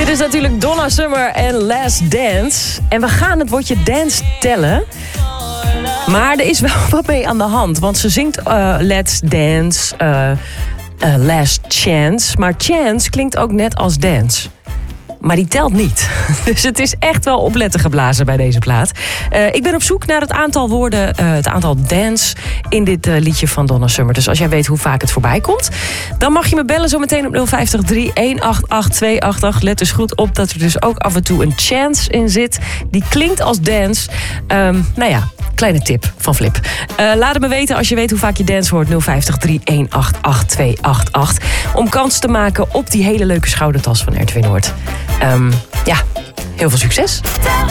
Dit is natuurlijk Donna Summer en Last Dance. En we gaan het woordje dance tellen. Maar er is wel wat mee aan de hand. Want ze zingt Let's Dance, Last Chance. Maar chance klinkt ook net als dance. Maar die telt niet. Dus het is echt wel opletten geblazen bij deze plaat. Ik ben op zoek naar het aantal woorden, het aantal dance in dit liedje van Donna Summer. Dus als jij weet hoe vaak het voorbij komt, dan mag je me bellen zometeen op 050 3188288. 288. Let dus goed op dat er dus ook af en toe een chance in zit. Die klinkt als dance. Nou ja, kleine tip van Flip. Laat het me weten als je weet hoe vaak je dance hoort. 050 3188288. 288. Om kans te maken op die hele leuke schoudertas van RTW Noord. Ja, heel veel succes.